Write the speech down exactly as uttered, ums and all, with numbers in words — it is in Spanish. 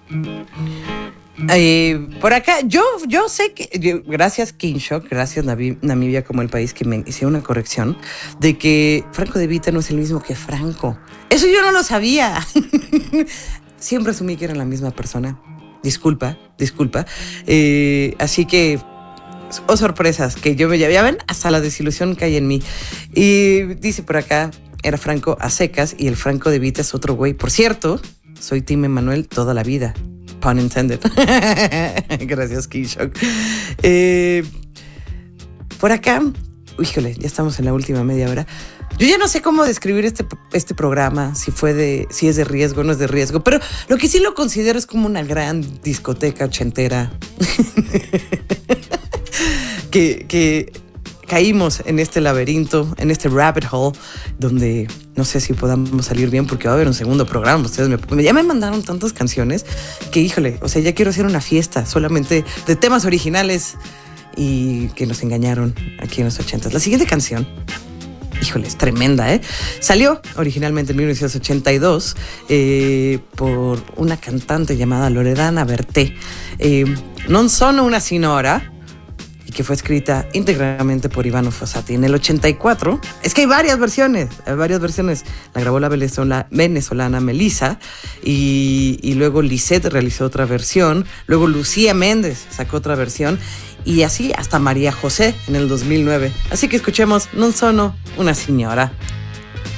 Eh, por acá, yo, yo sé que, yo, gracias Kinshock, gracias Navi, Namibia como el país que me hicieron una corrección de que Franco De Vita no es el mismo que Franco. Eso yo no lo sabía. Siempre asumí que eran la misma persona. Disculpa, disculpa. Eh, así que, oh sorpresas, que yo me ya ven, hasta la desilusión cae en mí. Y dice por acá, era Franco a secas y el Franco De Vita es otro güey. Por cierto, soy Tim Emanuel toda la vida. Pun intended. Gracias, Kinshock. Eh, por acá, híjole, ya estamos en la última media hora. Yo ya no sé cómo describir este, este programa, si fue de, si es de riesgo o no es de riesgo, pero lo que sí lo considero es como una gran discoteca ochentera. que, que caímos en este laberinto, en este rabbit hole, donde no sé si podamos salir bien porque va a haber un segundo programa. Ustedes me, ya me mandaron tantas canciones que, híjole, o sea, ya quiero hacer una fiesta solamente de temas originales y que nos engañaron aquí en los ochentas. La siguiente canción, híjole, es tremenda, ¿eh? Salió originalmente en mil novecientos ochenta y dos eh, por una cantante llamada Loredana Berté. Eh, Non sono una signora, y que fue escrita íntegramente por Ivano Fossati. En el ochenta y cuatro, es que hay varias versiones, hay varias versiones. La grabó la venezolana, venezolana Melissa, y, y luego Lisette realizó otra versión, luego Lucía Méndez sacó otra versión, y así hasta María José en el dos mil nueve. Así que escuchemos Non sono una signora.